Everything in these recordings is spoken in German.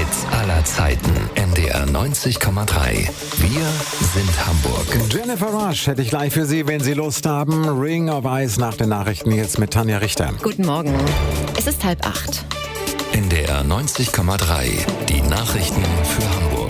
Hits aller Zeiten. NDR 90,3. Wir sind Hamburg. Jennifer Rush hätte ich gleich für Sie, wenn Sie Lust haben. Ring of Ice nach den Nachrichten jetzt mit Tanja Richter. Guten Morgen. Es ist 7:30. NDR 90,3. Die Nachrichten für Hamburg.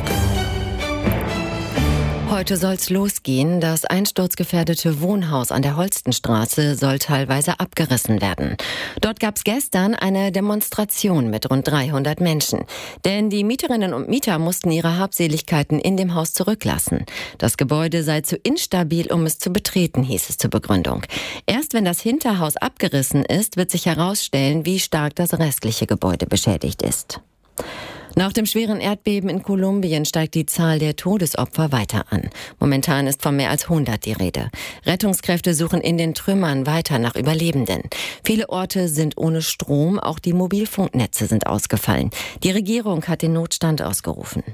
Heute soll's losgehen. Das einsturzgefährdete Wohnhaus an der Holstenstraße soll teilweise abgerissen werden. Dort gab's gestern eine Demonstration mit rund 300 Menschen. Denn die Mieterinnen und Mieter mussten ihre Habseligkeiten in dem Haus zurücklassen. Das Gebäude sei zu instabil, um es zu betreten, hieß es zur Begründung. Erst wenn das Hinterhaus abgerissen ist, wird sich herausstellen, wie stark das restliche Gebäude beschädigt ist. Nach dem schweren Erdbeben in Kolumbien steigt die Zahl der Todesopfer weiter an. Momentan ist von mehr als 100 die Rede. Rettungskräfte suchen in den Trümmern weiter nach Überlebenden. Viele Orte sind ohne Strom, auch die Mobilfunknetze sind ausgefallen. Die Regierung hat den Notstand ausgerufen.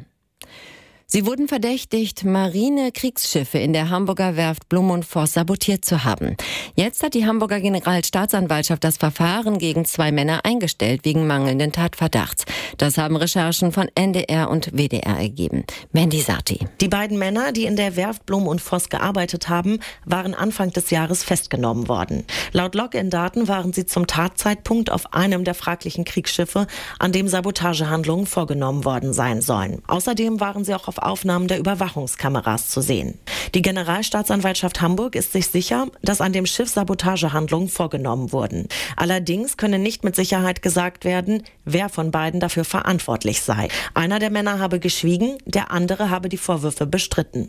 Sie wurden verdächtigt, Marine-Kriegsschiffe in der Hamburger Werft Blum und Voss sabotiert zu haben. Jetzt hat die Hamburger Generalstaatsanwaltschaft das Verfahren gegen 2 Männer eingestellt wegen mangelnden Tatverdachts. Das haben Recherchen von NDR und WDR ergeben. Mandy Sati. Die beiden Männer, die in der Werft Blum und Voss gearbeitet haben, waren Anfang des Jahres festgenommen worden. Laut Login-Daten waren sie zum Tatzeitpunkt auf einem der fraglichen Kriegsschiffe, an dem Sabotagehandlungen vorgenommen worden sein sollen. Außerdem waren sie auch auf Aufnahmen der Überwachungskameras zu sehen. Die Generalstaatsanwaltschaft Hamburg ist sich sicher, dass an dem Schiff Sabotagehandlungen vorgenommen wurden. Allerdings könne nicht mit Sicherheit gesagt werden, wer von beiden dafür verantwortlich sei. Einer der Männer habe geschwiegen, der andere habe die Vorwürfe bestritten.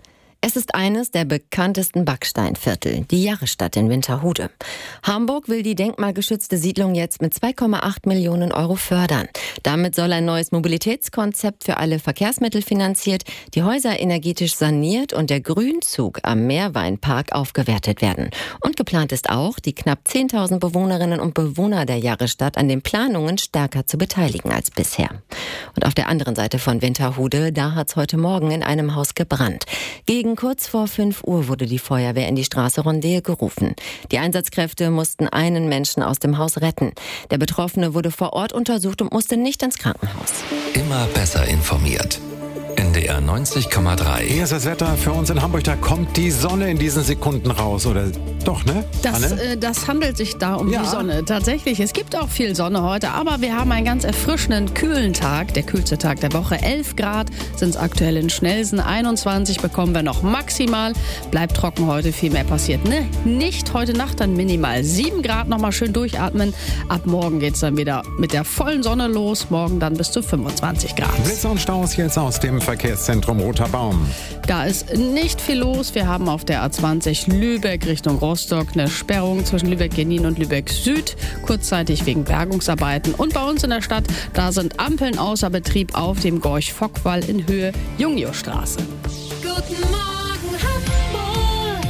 Es ist eines der bekanntesten Backsteinviertel, die Jahrestadt in Winterhude. Hamburg will die denkmalgeschützte Siedlung jetzt mit 2,8 Millionen Euro fördern. Damit soll ein neues Mobilitätskonzept für alle Verkehrsmittel finanziert, die Häuser energetisch saniert und der Grünzug am Meerweinpark aufgewertet werden. Und geplant ist auch, die knapp 10.000 Bewohnerinnen und Bewohner der Jahrestadt an den Planungen stärker zu beteiligen als bisher. Und auf der anderen Seite von Winterhude, da hat's heute Morgen in einem Haus gebrannt. Gegen kurz vor 5 Uhr wurde die Feuerwehr in die Straße Rondel gerufen. Die Einsatzkräfte mussten einen Menschen aus dem Haus retten. Der Betroffene wurde vor Ort untersucht und musste nicht ins Krankenhaus. Immer besser informiert. NDR 90,3. Hier ist das Wetter für uns in Hamburg. Da kommt die Sonne in diesen Sekunden raus, oder? Doch, ne? Das handelt sich da um Ja. die Sonne. Tatsächlich, es gibt auch viel Sonne heute, aber wir haben einen ganz erfrischenden, kühlen Tag. Der kühlste Tag der Woche. 11 Grad sind es aktuell in Schnelsen. 21 bekommen wir noch maximal. Bleibt trocken heute, viel mehr passiert. Ne? Nicht heute Nacht, dann minimal 7 Grad. Nochmal schön durchatmen. Ab morgen geht es dann wieder mit der vollen Sonne los. Morgen dann bis zu 25 Grad. Blitze und Staus jetzt aus dem Verkehrszentrum Roter Baum. Da ist nicht viel los. Wir haben auf der A20 Lübeck Richtung Rostock eine Sperrung zwischen Lübeck-Genin und Lübeck Süd, kurzzeitig wegen Bergungsarbeiten. Und bei uns in der Stadt, da sind Ampeln außer Betrieb auf dem Gorch-Fock-Wall in Höhe Jungiostraße. Guten Morgen Hamburg,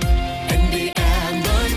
NDR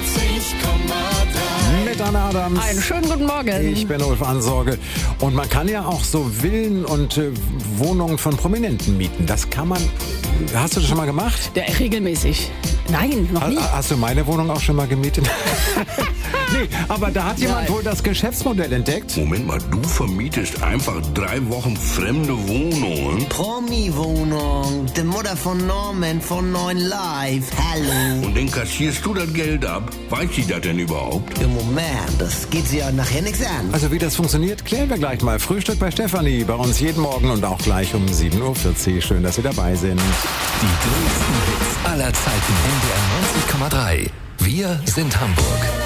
90,3. Mit Anna Adams. Einen schönen guten Morgen. Ich bin Ulf Ansorge. Und man kann ja auch so Villen und Wohnungen von Prominenten mieten. Das kann man. Hast du das schon mal gemacht? Regelmäßig. Nein, noch nie. Hast du meine Wohnung auch schon mal gemietet? Nee, aber da hat jemand wohl das Geschäftsmodell entdeckt. Moment mal, du vermietest einfach 3 Wochen fremde Wohnungen? Promi-Wohnung, die Mutter von Norman von 9 Live, hallo. Und dann kassierst du das Geld ab? Weiß sie das denn überhaupt? Im Moment, das geht sie ja nachher nichts an. Also wie das funktioniert, klären wir gleich mal. Frühstück bei Stefanie, bei uns jeden Morgen und auch gleich um 7:40 Uhr. Schön, dass Sie dabei sind. Die größten Hits aller Zeiten. NDR 90,3. Wir sind Hamburg.